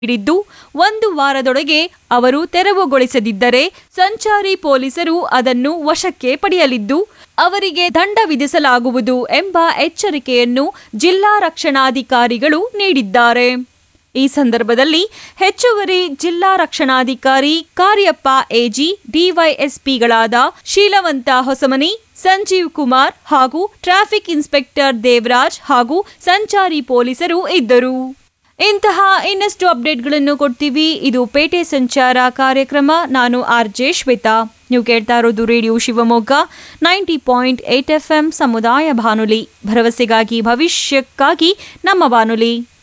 ನೀಡಿದ್ದು 1 ವಾರದೊಳಗೆ ಅವರು ತೆರವುಗೊಳಿಸದಿದ್ದರೆ ಸಂಚಾರಿ ಪೊಲೀಸರು ಅದನ್ನು ವಶಕ್ಕೆ ಪಡೆಯಲಿದ್ದು ಅವರಿಗೆ ದಂಡ ವಿಧಿಸಲಾಗುವುದು ಎಂಬ ಎಚ್ಚರಿಕೆಯನ್ನು ಜಿಲ್ಲಾ ರಕ್ಷಣಾಧಿಕಾರಿಗಳು ನೀಡಿದ್ದಾರೆ. ಈ ಸಂದರ್ಭದಲ್ಲಿ ಹೆಚ್ಚುವರಿ ಜಿಲ್ಲಾ ರಕ್ಷಣಾಧಿಕಾರಿ ಕಾರ್ಯಪ್ಪ ಎಜಿ, ಡಿವೈಎಸ್ಪಿಗಳಾದ ಶೀಲವಂತ ಹೊಸಮನಿ, ಸಂಜೀವ್ ಕುಮಾರ್ ಹಾಗೂ ಟ್ರಾಫಿಕ್ ಇನ್ಸ್ಪೆಕ್ಟರ್ ದೇವರಾಜ್ ಹಾಗೂ ಸಂಚಾರಿ ಪೊಲೀಸರು ಇದ್ದರು. ಇಂತಹ ಇನ್ನಷ್ಟು ಅಪ್ಡೇಟ್ಗಳನ್ನು ಕೊಡ್ತೀವಿ. ಇದು ಪೇಟೆ ಸಂಚಾರ ಕಾರ್ಯಕ್ರಮ. ನಾನು ಆರ್ಜೆ ಶ್ವೇತಾ. ನೀವು ಕೇಳ್ತಾ ಇರೋದು ರೇಡಿಯೋ ಶಿವಮೊಗ್ಗ 90.8 FM ಸಮುದಾಯ ಬಾನುಲಿ. ಭರವಸೆಗಾಗಿ ಭವಿಷ್ಯಕ್ಕಾಗಿ ನಮ್ಮ ಬಾನುಲಿ.